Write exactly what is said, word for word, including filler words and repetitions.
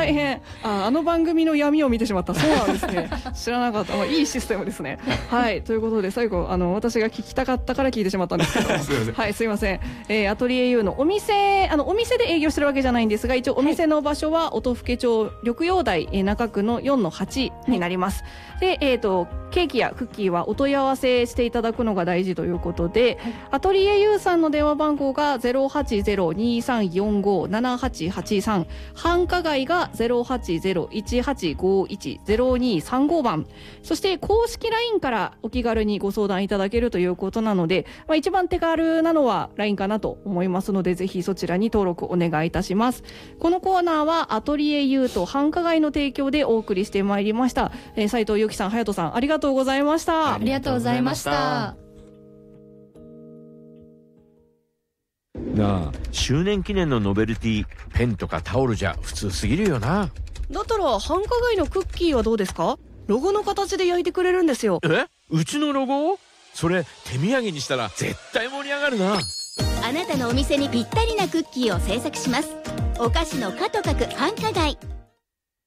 大変。あ、あの番組の闇を見てしまった。そうなんですね。知らなかった。まあ、いいシステムですね。はい、ということで最後あの私が聞きたかったから聞いてしまったんですけどすいません。はい、すいません。えー、アトリエ ユー のお店、あのお店で営業してるわけじゃないんですが、一応お店の場所は音更町緑葉台、えー、中区の よんのはち になります。で、えーと、ケーキやクッキーはお問い合わせしていただくのが大事ということで、はい、アトリエ ユー さんの電話番号が ゼロはちゼロ にさんよんご ななはちはちさん、繁華街が ゼロはちゼロ いちはちごいち ゼロにさんご 番、そして公式 ライン からお気軽にご相談いただけるということなので、まあ、一番手軽なのは ライン かなと思いますので、ぜひそちらに登録お願いいたします。このコーナーはアトリエ ユー と繁華街の提供でお送りしてまいりました。えー、斉藤由貴さん、隼人さん、ありがとうございました。 ありがとうございました。 なあ、周年記念のノベルティペンとかタオルじゃ普通すぎるよな。 だったら繁華街のクッキーはどうですか？ロゴの形で焼いてくれるんですよ。 え？うちのロゴ？それ手土産にしたら絶対盛り上がるな。 あなたのお店にぴったりなクッキーを製作します。お菓子の「か」と書く繁華街。